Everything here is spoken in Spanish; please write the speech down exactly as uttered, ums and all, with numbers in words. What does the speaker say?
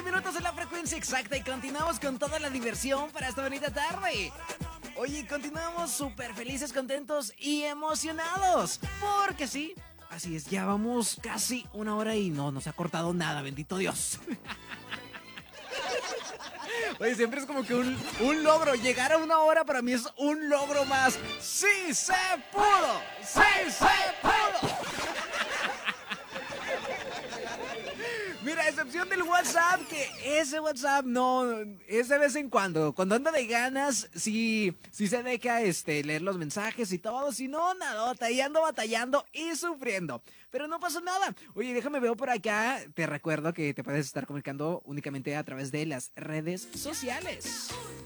minutos en la frecuencia exacta y continuamos con toda la diversión para esta bonita tarde. Oye, continuamos súper felices, contentos y emocionados. Porque sí, así es, ya vamos casi una hora y no nos ha cortado nada, bendito Dios. Oye, siempre es como que un, un logro. Llegar a una hora para mí es un logro más. ¡Sí se pudo! ¡Sí se pudo! Mira, a excepción del WhatsApp, que ese WhatsApp no es de vez en cuando. Cuando anda de ganas, sí, sí se deja este, leer los mensajes y todo. Si no, nadota, y ando batallando y sufriendo. Pero no pasa nada. Oye, déjame ver por acá. Te recuerdo que te puedes estar comunicando únicamente a través de las redes sociales.